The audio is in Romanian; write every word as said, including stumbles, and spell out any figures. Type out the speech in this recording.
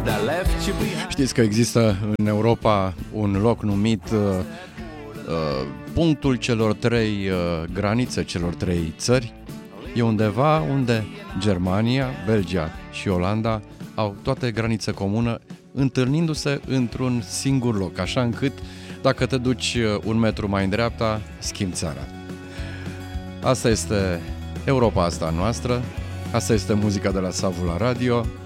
Știți că există în Europa un loc numit uh, uh, punctul celor trei uh, granițe, celor trei țări. E undeva unde Germania, Belgia și Olanda au toate granițe comună, întâlnindu-se într-un singur loc, așa încât dacă te duci un metru mai în dreapta, schimbi țara. Asta este Europa asta noastră, asta este muzica de la Savula Radio.